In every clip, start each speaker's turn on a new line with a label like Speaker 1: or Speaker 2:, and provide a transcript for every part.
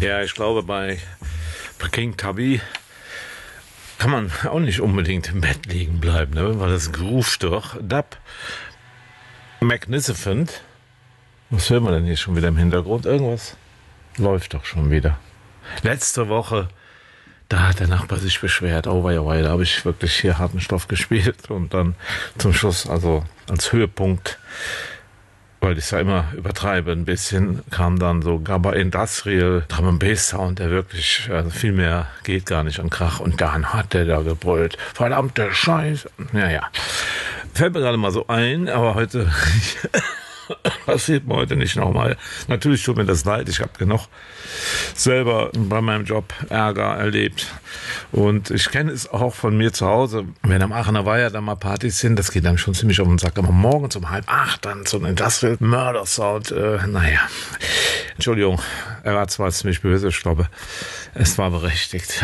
Speaker 1: Ja, ich glaube, bei King Tubby kann man auch nicht unbedingt im Bett liegen bleiben, ne? Weil das groovt doch. Dub Magnificent. Was hören wir denn hier schon wieder im Hintergrund? Irgendwas läuft doch schon wieder. Letzte Woche, da hat der Nachbar sich beschwert. Oh wei, da habe ich wirklich hier harten Stoff gespielt. Und dann zum Schluss, also als Höhepunkt, weil ich es ja immer übertreibe ein bisschen, kam dann so Gabba Industrial Drum and Bass Sound, der wirklich, also viel mehr geht gar nicht an Krach. Und dann hat der da gebrüllt. Verdammte Scheiße. Naja, fällt mir gerade mal so ein, aber heute passiert mir heute nicht nochmal. Natürlich tut mir das leid, ich habe genug selber bei meinem Job Ärger erlebt. Und ich kenne es auch von mir zu Hause. Wenn am Aachener Weiher da mal Partys sind, das geht dann schon ziemlich auf den Sack. Aber morgens um 7:30 dann so ein Industrial Murder Sound. Naja, Entschuldigung, er war zwar ziemlich böse, ich glaube, es war berechtigt.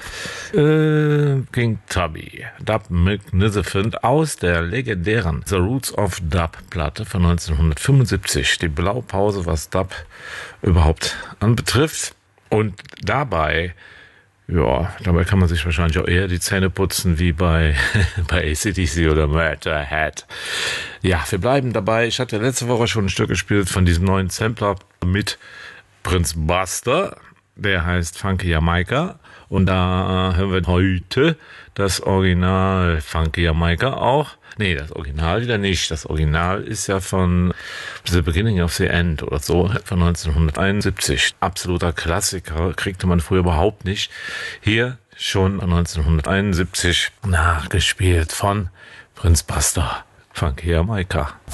Speaker 1: King Tubby, Dub Magnificent aus der legendären The Roots of Dub Platte von 1975. Die Blaupause, was Dub überhaupt anbetrifft. Und dabei kann man sich wahrscheinlich auch eher die Zähne putzen wie bei AC/DC oder Motorhead. Ja, wir bleiben dabei. Ich hatte letzte Woche schon ein Stück gespielt von diesem neuen Sampler mit Prince Buster. Der heißt Funky Jamaica. Und da hören wir heute das Original Funky Jamaica auch. Nee, das Original wieder nicht. Das Original ist ja von The Beginning of the End oder so, von 1971. Absoluter Klassiker, kriegte man früher überhaupt nicht. Hier schon 1971 nachgespielt von Prince Buster, Funky Jamaica.